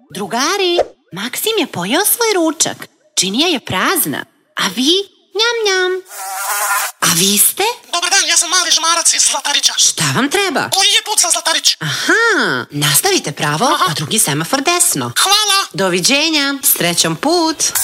Drugari, Maksim je pojeo svoj ručak. Činija je prazna. A vi? Njam, njam. A vi ste? Dobar dan, ja sam mali žmarac iz Zlatarića. Šta vam treba? Koji je put za Zlatarić? Aha, nastavite pravo, pa drugi semafor desno. Hvala. Doviđenja, srećom put.